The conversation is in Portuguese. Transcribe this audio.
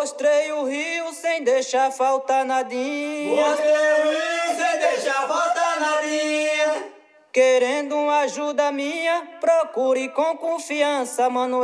Mostrei o rio sem deixar faltar nadinha. Mostrei o rio sem deixar faltar nadinha. Querendo uma ajuda minha, procure com confiança, mano.